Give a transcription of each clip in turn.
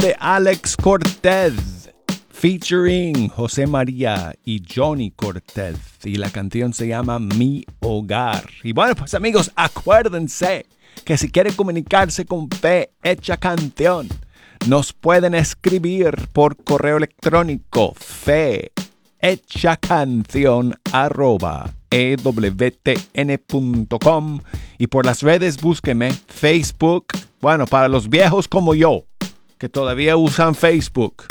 de Alex Cortez, featuring José María y Johnny Cortez. Y la canción se llama Mi Hogar. Y bueno, pues amigos, acuérdense que si quieren comunicarse con Fe Hecha Canción, nos pueden escribir por correo electrónico fehechacancion@ewtn.com y por las redes búsqueme Facebook. Bueno, para los viejos como yo, que todavía usan Facebook,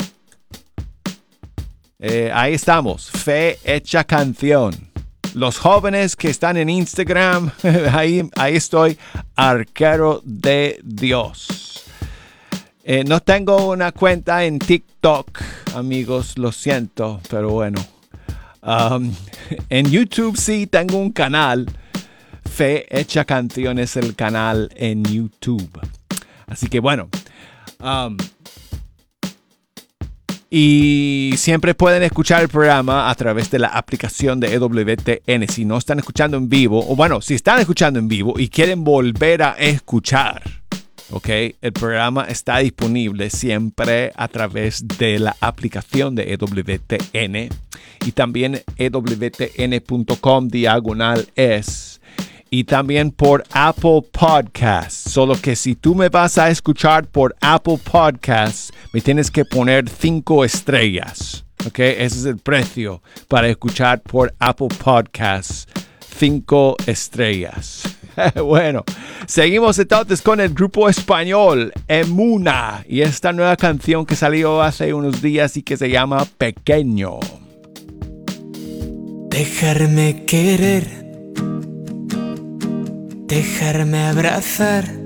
ahí estamos, Fe Hecha Canción. Los jóvenes que están en Instagram, ahí estoy, Arquero de Dios. No tengo una cuenta en TikTok, amigos, lo siento, pero bueno. En YouTube sí tengo un canal. Fe Hecha Canción es el canal en YouTube. Así que bueno. Y siempre pueden escuchar el programa a través de la aplicación de EWTN. Si no están escuchando en vivo, o bueno, si están escuchando en vivo y quieren volver a escuchar, ¿ok? El programa está disponible siempre a través de la aplicación de EWTN y también ewtn.com/es y también por Apple Podcasts. Solo que si tú me vas a escuchar por Apple Podcasts, me tienes que poner 5 estrellas, ¿ok? Ese es el precio para escuchar por Apple Podcasts. 5 estrellas. Bueno, seguimos entonces con el grupo español Emuna y esta nueva canción que salió hace unos días y que se llama Pequeño. Dejarme querer, dejarme abrazar,